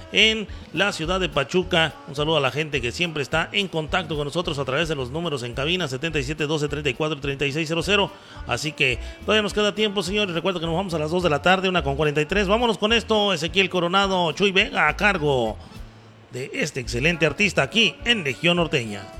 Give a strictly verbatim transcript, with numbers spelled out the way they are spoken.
en la ciudad de Pachuca. Un saludo a la gente que siempre está en contacto con nosotros a través de los números en cabina setenta y siete, doce, treinta y cuatro, treinta y seis cero. Así que todavía nos queda tiempo, señores. Recuerda que nos vamos a las dos de la tarde, una con cuarenta y tres. Vámonos con esto, Ezequiel Coronado, Chuy Vega a cargo de este excelente artista aquí en Legión Norteña.